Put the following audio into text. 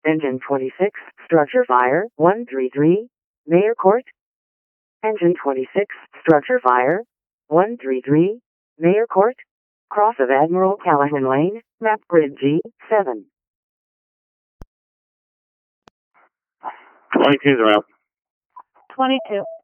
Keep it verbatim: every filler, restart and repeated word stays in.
Engine twenty-six, structure fire, one three three, Mayor Court. Engine twenty-six, structure fire, one three three, Mayor Court. Cross of Admiral Callahan Lane, map grid G seven. twenty-twos are out. twenty-two.